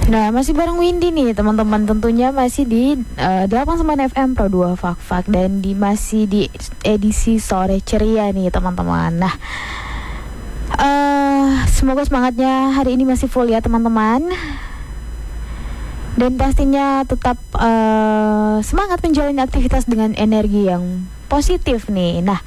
Nah, masih bareng Windy nih teman-teman, tentunya masih di 89 FM Pro 2 Fak dan masih di edisi sore ceria nih teman-teman. Nah, semoga semangatnya hari ini masih full ya teman-teman. Dan pastinya tetap semangat menjalani aktivitas dengan energi yang positif nih. Nah,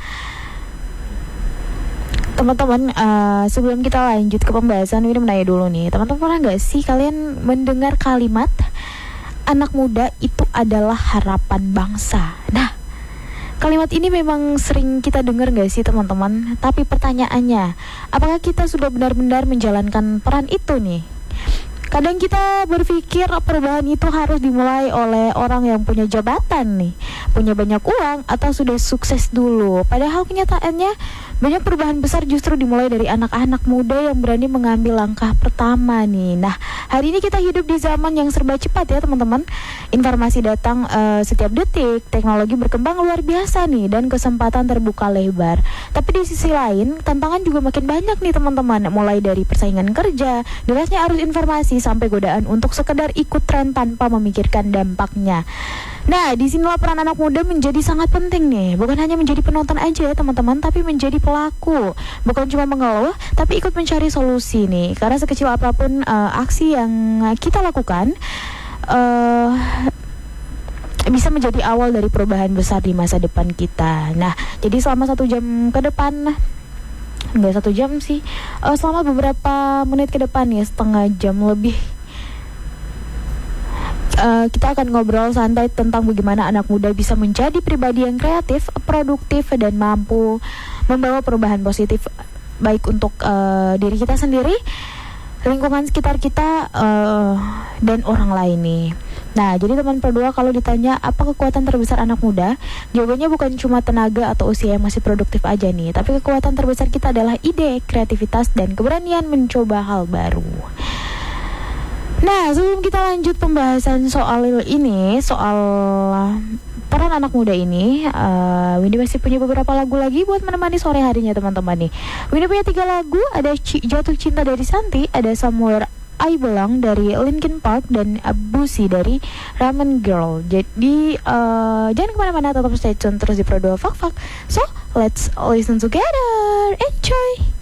teman-teman, sebelum kita lanjut ke pembahasan, ini menanya dulu nih, teman-teman pernah nggak sih kalian mendengar kalimat anak muda itu adalah harapan bangsa? Nah, kalimat ini memang sering kita dengar nggak sih teman-teman? Tapi pertanyaannya, apakah kita sudah benar-benar menjalankan peran itu nih? Kadang kita berpikir perubahan itu harus dimulai oleh orang yang punya jabatan nih, punya banyak uang, atau sudah sukses dulu. Padahal kenyataannya banyak perubahan besar justru dimulai dari anak-anak muda yang berani mengambil langkah pertama nih. Nah, hari ini kita hidup di zaman yang serba cepat ya teman-teman. Informasi datang setiap detik, teknologi berkembang luar biasa nih, dan kesempatan terbuka lebar. Tapi di sisi lain, tantangan juga makin banyak nih teman-teman. Mulai dari persaingan kerja, derasnya arus informasi, sampai godaan untuk sekedar ikut tren tanpa memikirkan dampaknya. Nah, disinilah peran anak muda menjadi sangat penting nih. Bukan hanya menjadi penonton aja ya teman-teman, tapi menjadi pelaku. Bukan cuma mengeluh, tapi ikut mencari solusi nih. Karena sekecil apapun aksi yang kita lakukan bisa menjadi awal dari perubahan besar di masa depan kita. Nah, jadi selama 1 jam ke depan, nggak 1 jam sih, selama beberapa menit ke depan ya, setengah jam lebih, kita akan ngobrol santai tentang bagaimana anak muda bisa menjadi pribadi yang kreatif, produktif, dan mampu membawa perubahan positif baik untuk diri kita sendiri, lingkungan sekitar kita, dan orang lain nih. Nah, jadi teman berdua, kalau ditanya apa kekuatan terbesar anak muda, jawabannya bukan cuma tenaga atau usia yang masih produktif aja nih, tapi kekuatan terbesar kita adalah ide, kreativitas, dan keberanian mencoba hal baru. Nah, sebelum kita lanjut pembahasan soal ini, soal peran anak muda ini, Windy masih punya beberapa lagu lagi buat menemani sore harinya teman-teman nih. Windy punya 3 lagu, ada Jatuh Cinta dari Santi, ada Somewhere I Belong dari Linkin Park, dan Busi dari Ramen Girl. Jadi jangan kemana-mana, tetap stay tune terus di Pro 2 Fak. So, let's listen together. Enjoy.